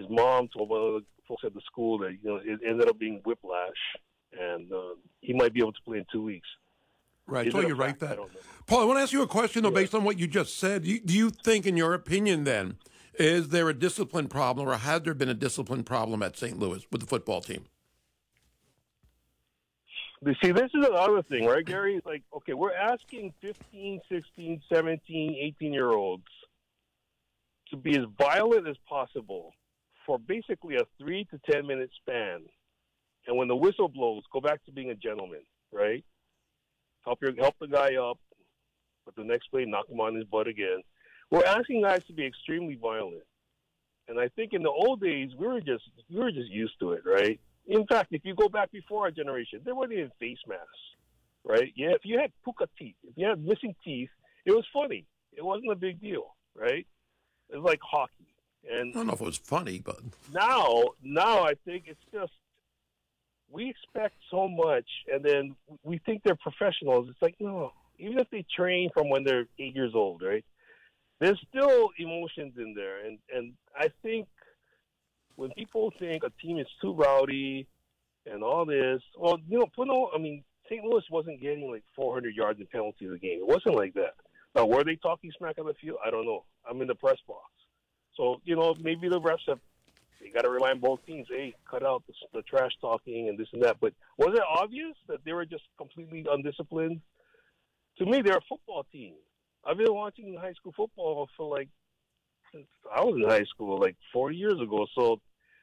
mom told one of the folks at the school that it ended up being whiplash, and he might be able to play in 2 weeks. Right, Is so it a you're right fact? I that. don't know. Paul, I want to ask you a question, though, Yeah. based on what you just said. Do you think, in your opinion, then, is there a discipline problem, or has there been a discipline problem at St. Louis with the football team? See, this is another thing, right, Gary? It's like, okay, we're asking 15, 16, 17, 18-year-olds to be as violent as possible for basically a 3 to 10 minute span. And when the whistle blows, go back to being a gentleman, right? Help the guy up, but the next play, knock him on his butt again. We're asking guys to be extremely violent. And I think in the old days, we were just used to it, right? In fact, if you go back before our generation, there weren't even face masks, right? Yeah, if you had puka teeth, if you had missing teeth, it was funny. It wasn't a big deal, right? It was like hockey. And I don't know if it was funny, but now I think it's just we expect so much, and then we think they're professionals. It's like, no, even if they train from when they're 8 years old, right? There's still emotions in there, and I think when people think a team is too rowdy and all this, well, St. Louis wasn't getting like 400 yards in penalties a game. It wasn't like that. Now, were they talking smack on the field? I don't know. I'm in the press box. So, maybe the refs they got to remind both teams, hey, cut out the trash talking and this and that. But was it obvious that they were just completely undisciplined? To me, they're a football team. I've been watching high school football since I was in high school, like 40 years ago. So,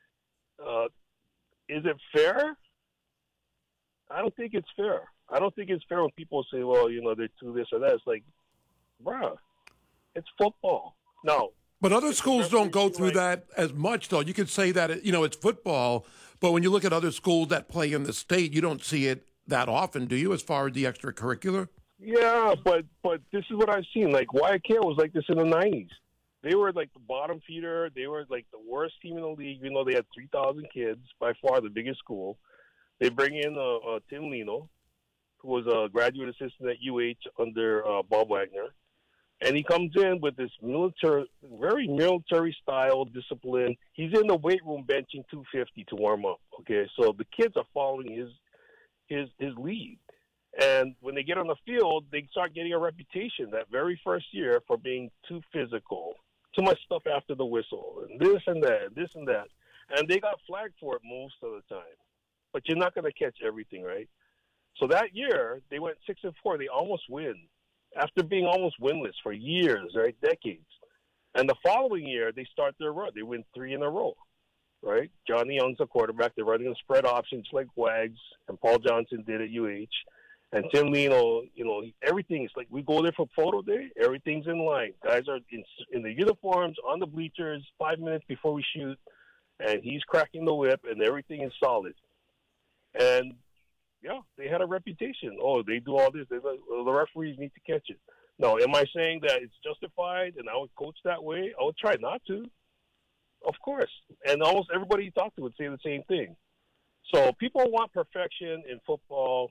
is it fair? I don't think it's fair. I don't think it's fair when people say, well, they're too this or that. It's like, bruh, it's football. No. But other schools don't go through that as much, though. You could say that, it's football, but when you look at other schools that play in the state, you don't see it that often, do you, as far as the extracurricular? Yeah, but this is what I've seen. Like, YK was like this in the 90s. They were like the bottom feeder. They were like the worst team in the league, even though they had 3,000 kids, by far the biggest school. They bring in Tim Lino, who was a graduate assistant at UH under Bob Wagner. And he comes in with this very military-style discipline. He's in the weight room benching 250 to warm up. Okay, so the kids are following his lead. And when they get on the field, they start getting a reputation that very first year for being too physical, too much stuff after the whistle, and this and that. And they got flagged for it most of the time. But you're not going to catch everything, right? So that year, they went 6-4. They almost win. After being almost winless for years, right, decades. And the following year, they start their run. They win 3 in a row, right? Johnny Young's a quarterback. They're running a spread option just like Wags and Paul Johnson did at UH. And Tim Lino, everything is like we go there for photo day. Everything's in line. Guys are in the uniforms, on the bleachers, 5 minutes before we shoot. And he's cracking the whip, and everything is solid. And yeah, they had a reputation. Oh, they do all this. The referees need to catch it. No, am I saying that it's justified and I would coach that way? I would try not to. Of course. And almost everybody you talk to would say the same thing. So people want perfection in football.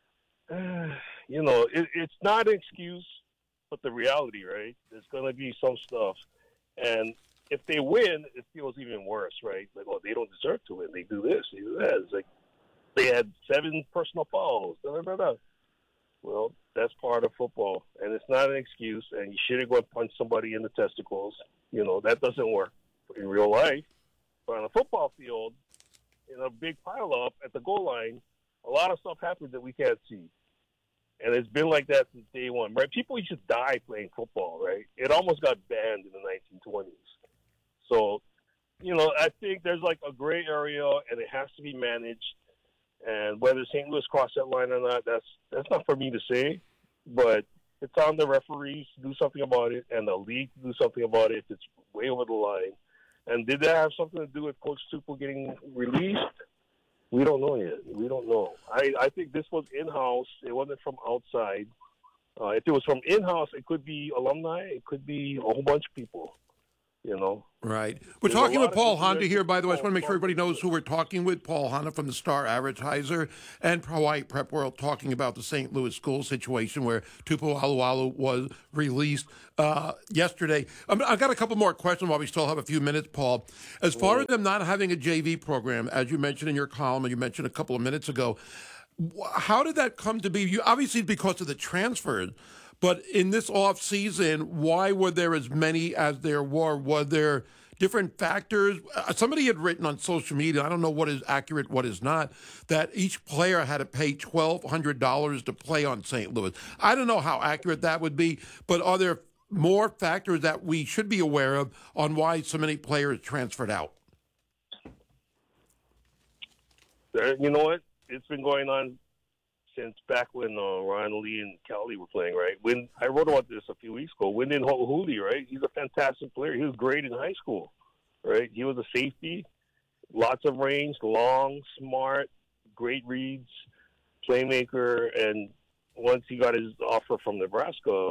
It's not an excuse, but the reality, right? There's going to be some stuff. And if they win, it feels even worse, right? Like, oh, they don't deserve to win. They do this, they do that. It's like, they had 7 personal fouls. Well, that's part of football, and it's not an excuse, and you shouldn't go and punch somebody in the testicles. That doesn't work in real life. But on a football field, in a big pileup at the goal line, a lot of stuff happens that we can't see. And it's been like that since day one, right? People used to die playing football, right? It almost got banned in the 1920s. So, I think there's like a gray area, and it has to be managed. And whether St. Louis crossed that line or not, that's not for me to say. But it's on the referees to do something about it and the league to do something about it if it's way over the line. And did that have something to do with Coach Tupou getting released? We don't know yet. We don't know. I think this was in-house. It wasn't from outside. If it was from in-house, it could be alumni. It could be a whole bunch of people. Right. We're There's talking a with lot of Paul Honda consideration here, by the way. I just want to make sure for everybody knows who we're talking with. Paul Honda from the Star Advertiser and Hawaii Prep World, talking about the St. Louis school situation where Tupu Alualu was released yesterday. I've got a couple more questions while we still have a few minutes, Paul. As far as them not having a JV program, as you mentioned in your column and you mentioned a couple of minutes ago, how did that come to be? You obviously because of the transfers, but in this off season, why were there as many as there were? Were there different factors? Somebody had written on social media, I don't know what is accurate, what is not, that each player had to pay $1,200 to play on St. Louis. I don't know how accurate that would be, but are there more factors that we should be aware of on why so many players transferred out? You know what? It's been going on since back when Ron Lee and Cali were playing, right? When I wrote about this a few weeks ago, Wyndon Hooley, right? He's a fantastic player. He was great in high school, right? He was a safety, lots of range, long, smart, great reads, playmaker, and once he got his offer from Nebraska,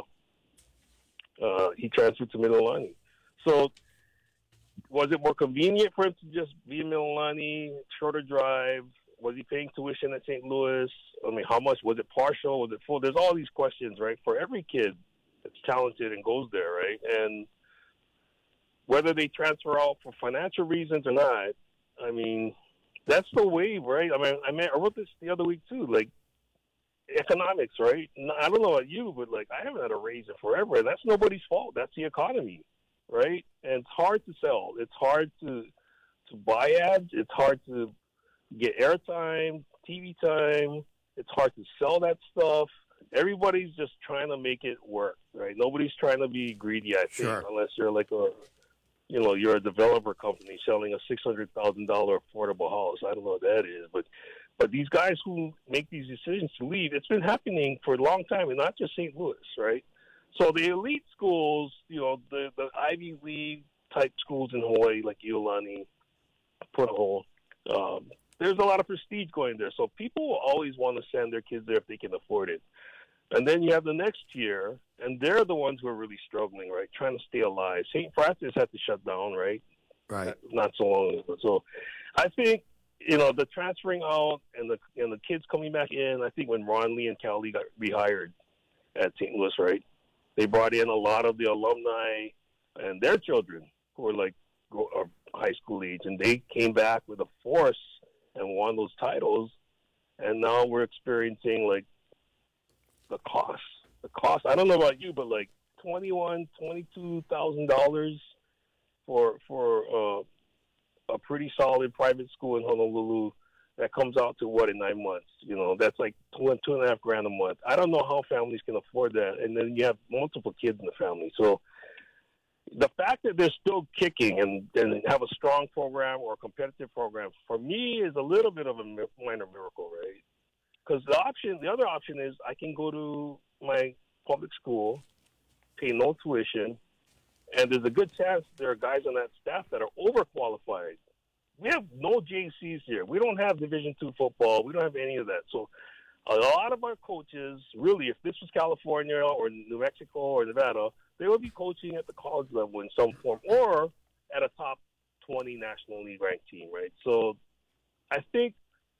he transferred to Mililani. So was it more convenient for him to just be in Mililani, shorter drive? Was he paying tuition at St. Louis? I mean, how much? Was it partial? Was it full? There's all these questions, right, for every kid that's talented and goes there, right? And whether they transfer out for financial reasons or not, I mean, that's the wave, right? I wrote this the other week, too, like, economics, right? I don't know about you, but, like, I haven't had a raise in forever, and that's nobody's fault. That's the economy, right? And it's hard to sell. It's hard to buy ads. It's hard to get airtime, TV time. It's hard to sell that stuff. Everybody's just trying to make it work, right? Nobody's trying to be greedy, I think, Sure. Unless you're like you're a developer company selling a $600,000 affordable house. I don't know what that is, but these guys who make these decisions to leave, it's been happening for a long time, and not just St. Louis, right? So the elite schools, the Ivy League type schools in Hawaii, like Iolani, Punahou, there's a lot of prestige going there. So people will always want to send their kids there if they can afford it. And then you have the next tier, and they're the ones who are really struggling, right? Trying to stay alive. St. Francis had to shut down, right? Right. Not so long ago. So I think, the transferring out and the kids coming back in, I think when Ron Lee and Cal Lee got rehired at St. Louis, right? They brought in a lot of the alumni and their children who were like high school age, and they came back with a force and won those titles, and now we're experiencing like the cost. I don't know about you, but like $22,000 for a pretty solid private school in Honolulu, that comes out to what in 9 months? That's like $2.5 a month. I don't know how families can afford that, and then you have multiple kids in the family. So the fact that they're still kicking and have a strong program or a competitive program, for me, is a little bit of a minor miracle, right? Because the other option is I can go to my public school, pay no tuition, and there's a good chance there are guys on that staff that are overqualified. We have no JCs here. We don't have Division II football. We don't have any of that. So a lot of our coaches, really, if this was California or New Mexico or Nevada, they would be coaching at the college level in some form or at a top 20 National League ranked team, right? So I think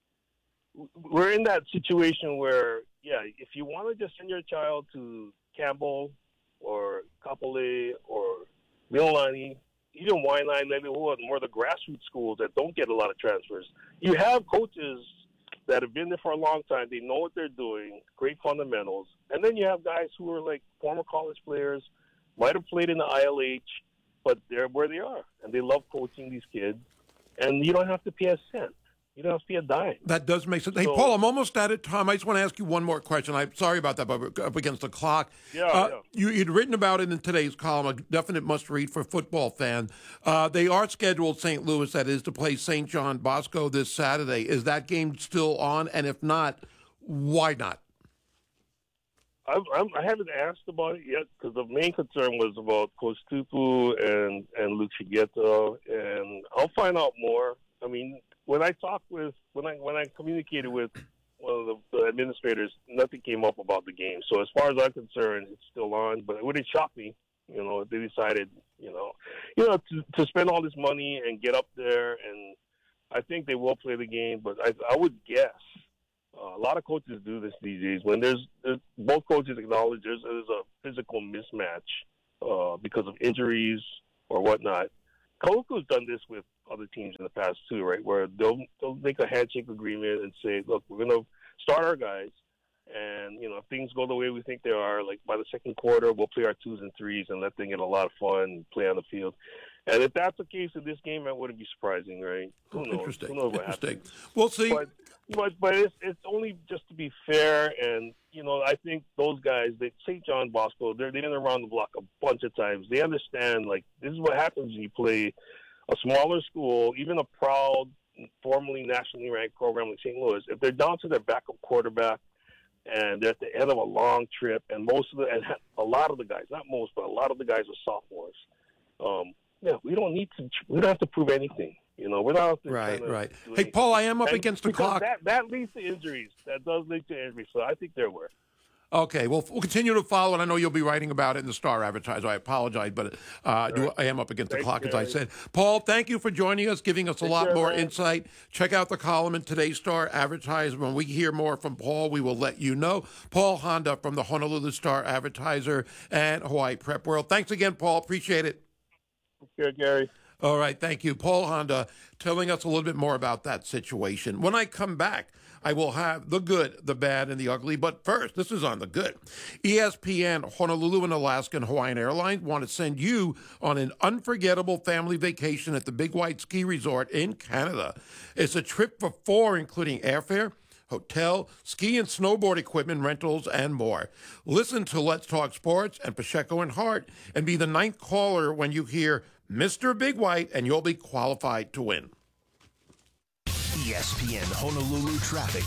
we're in that situation where, if you want to just send your child to Campbell or Kapolei or Mililani, even Waianae, Leleua, more the grassroots schools that don't get a lot of transfers, you have coaches that have been there for a long time. They know what they're doing, great fundamentals. And then you have guys who are like former college players, might have played in the ILH, but they're where they are. And they love coaching these kids. And you don't have to pay a cent. You don't have to pay a dime. That does make sense. Hey, Paul, I'm almost out of time. I just want to ask you one more question. I'm sorry about that, but we're up against the clock. You'd written about it in today's column, a definite must-read for football fans. They are scheduled, St. Louis, that is, to play St. John Bosco this Saturday. Is that game still on? And if not, why not? I haven't asked about it yet because the main concern was about Coach Tupu and Luke Shigeta, and I'll find out more. I mean, when I communicated with one of the administrators, nothing came up about the game. So as far as I'm concerned, it's still on. But it wouldn't shock me, if they decided, to spend all this money and get up there, and I think they will play the game. But I would guess a lot of coaches do this these days. When there's both coaches acknowledge there's a physical mismatch because of injuries or whatnot. Kahuku's done this with other teams in the past too, right? Where they'll make a handshake agreement and say, "Look, we're going to start our guys, and if things go the way we think they are, like by the second quarter, we'll play our 2s and 3s and let them get a lot of fun and play on the field." And if that's the case in this game, that wouldn't be surprising, right? Who knows? Interesting. Who knows what happens? We'll see. But it's only just to be fair, and I think those guys, St. John Bosco, they've been around the block a bunch of times. They understand, like, this is what happens when you play a smaller school, even a proud, formerly nationally ranked program like St. Louis. If they're down to their backup quarterback and they're at the end of a long trip, and a lot of the guys, not most, but a lot of the guys are sophomores. We don't have to prove anything. We're not right. Hey, Paul, I am up against the clock. That leads to injuries. That does lead to injuries. So I think there were. Okay, well, we'll continue to follow, and I know you'll be writing about it in the Star Advertiser. I apologize, but I am up against the clock, as I said. Paul, thank you for joining us, giving us a lot more insight. Check out the column in today's Star Advertiser. When we hear more from Paul, we will let you know. Paul Honda from the Honolulu Star Advertiser and Hawaii Prep World. Thanks again, Paul. Appreciate it. Okay, Gary. All right, thank you. Paul Honda telling us a little bit more about that situation. When I come back, I will have the good, the bad, and the ugly. But first, this is on the good. ESPN, Honolulu, and Alaska and Hawaiian Airlines want to send you on an unforgettable family vacation at the Big White Ski Resort in Canada. It's a trip for 4, including airfare, hotel, ski and snowboard equipment rentals, and more. Listen to Let's Talk Sports and Pacheco and Hart and be the 9th caller when you hear Mr. Big White, and you'll be qualified to win. ESPN Honolulu traffic.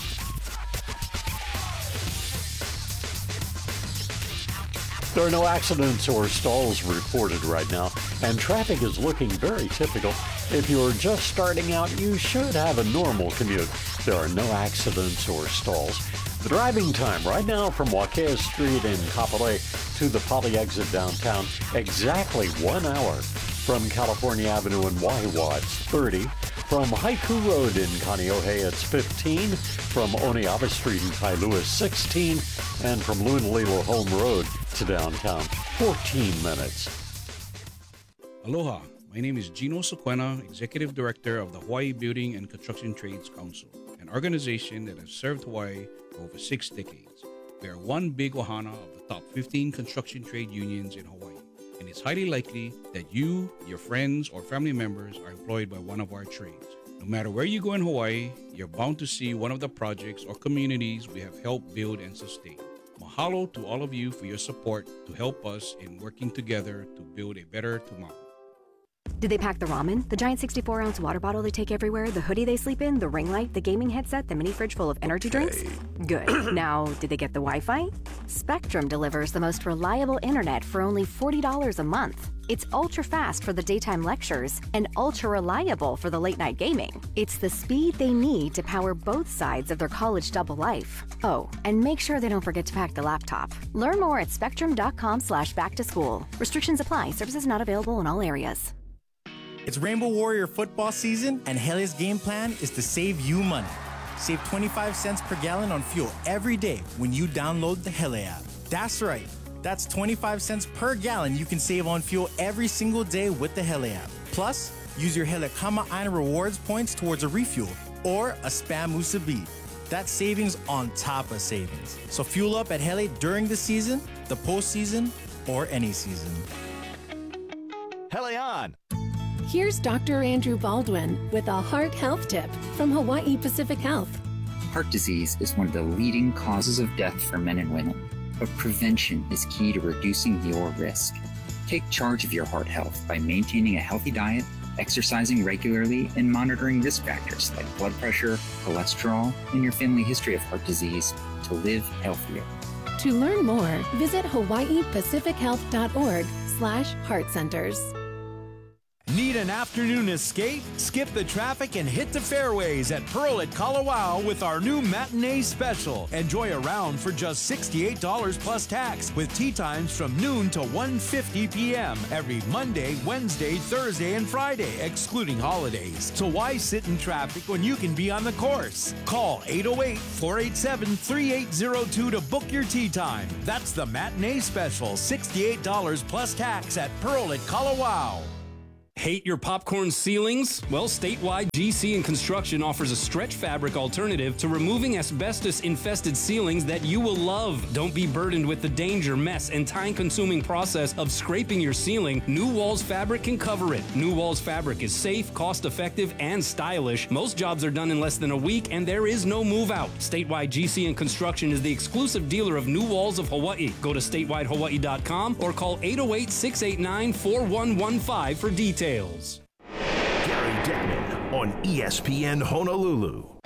There are no accidents or stalls reported right now, and traffic is looking very typical. If you're just starting out, you should have a normal commute. There are no accidents or stalls. The driving time right now from Wakea Street in Kapolei to the Poly exit downtown, exactly 1 hour. From California Avenue in Wahiawa, it's 30. From Haiku Road in Kaneohe, it's 15. From Oneava Street in Kailua, 16. And from Lunalilo Home Road to downtown, 14 minutes. Aloha, my name is Gino Sequena, Executive Director of the Hawaii Building and Construction Trades Council, an organization that has served Hawaii for over 6 decades. We are one big ohana of the top 15 construction trade unions in Hawaii, and it's highly likely that you, your friends, or family members are employed by one of our trades. No matter where you go in Hawaii, you're bound to see one of the projects or communities we have helped build and sustain. Mahalo to all of you for your support to help us in working together to build a better tomorrow. Did they pack the ramen, the giant 64-ounce water bottle they take everywhere, the hoodie they sleep in, the ring light, the gaming headset, the mini fridge full of energy drinks? Good. Now, did they get the Wi-Fi? Spectrum delivers the most reliable internet for only $40 a month. It's ultra-fast for the daytime lectures and ultra-reliable for the late-night gaming. It's the speed they need to power both sides of their college double life. Oh, and make sure they don't forget to pack the laptop. Learn more at spectrum.com/back-to-school. Restrictions apply. Services not available in all areas. It's Rainbow Warrior football season, and Helia's game plan is to save you money. Save 25 cents per gallon on fuel every day when you download the Helia app. That's right. That's 25 cents per gallon you can save on fuel every single day with the Helia app. Plus, use your Helia Kama'aina rewards points towards a refuel or a Spam Musubi. That's savings on top of savings. So fuel up at Helia during the season, the postseason, or any season. Helia on! Here's Dr. Andrew Baldwin with a heart health tip from Hawaii Pacific Health. Heart disease is one of the leading causes of death for men and women, but prevention is key to reducing your risk. Take charge of your heart health by maintaining a healthy diet, exercising regularly, and monitoring risk factors like blood pressure, cholesterol, and your family history of heart disease to live healthier. To learn more, visit hawaiipacifichealth.org/heart centers. Need an afternoon escape? Skip the traffic and hit the fairways at Pearl at Kalawao with our new matinee special. Enjoy a round for just $68 plus tax with tee times from noon to 1:50 p.m. every Monday, Wednesday, Thursday, and Friday, excluding holidays. So why sit in traffic when you can be on the course? Call 808-487-3802 to book your tee time. That's the matinee special, $68 plus tax at Pearl at Kalawao. Hate your popcorn ceilings? Well, Statewide GC and Construction offers a stretch fabric alternative to removing asbestos-infested ceilings that you will love. Don't be burdened with the danger, mess, and time-consuming process of scraping your ceiling. New Walls Fabric can cover it. New Walls Fabric is safe, cost-effective, and stylish. Most jobs are done in less than a week, and there is no move-out. Statewide GC and Construction is the exclusive dealer of New Walls of Hawaii. Go to statewide.hawaii.com or call 808-689-4115 for details. Gary Deckman on ESPN Honolulu.